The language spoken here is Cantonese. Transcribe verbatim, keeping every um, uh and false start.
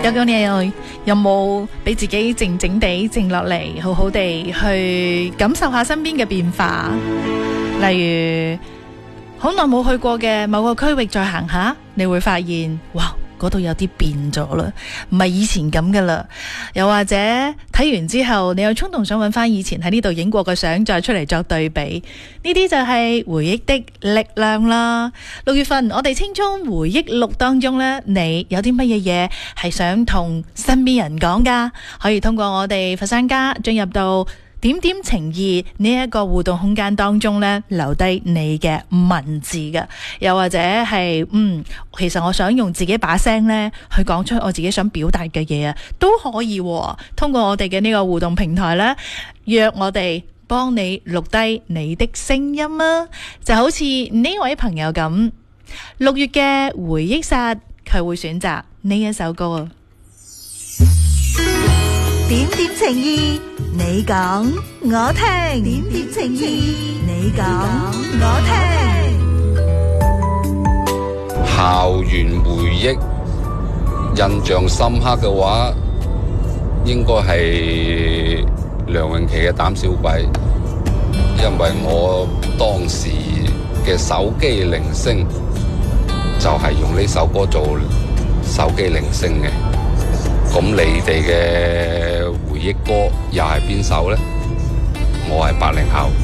究竟你有有冇俾自己靜靜地靜落嚟，好好地去感受下身邊嘅變化？例如好耐冇去過嘅某個區域再行下，你會發現哇，嗰度有啲變咗啦，唔係以前咁噶啦。又或者睇完之後，你有衝動想揾翻以前喺呢度影過嘅相，再出嚟作對比，呢啲就係回憶的力量啦。六月份我哋青蔥回憶錄當中呢，你有啲乜嘢嘢係想同身邊人講噶？可以通過我哋佛山家進入到點點情意呢一個互動空間當中呢，留低你嘅文字嘅，又或者係嗯，其實我想用自己把聲呢去講出我自己想表達嘅嘢啊，都可以喎。通過我哋嘅呢個互動平台呢，約我哋幫你錄低你的聲音啊，就好似呢位朋友咁，六月嘅回憶殺，佢會選擇呢一首歌啊。 點點情意，你講我聽。點點情意，你講我聽。 校園回憶印象深刻嘅話，應該係梁詠琪嘅《膽小鬼》，因為我當時嘅手機鈴聲就係用呢首歌做手機鈴聲嘅。咁你哋嘅回憶歌又係邊首呢？我係八零後。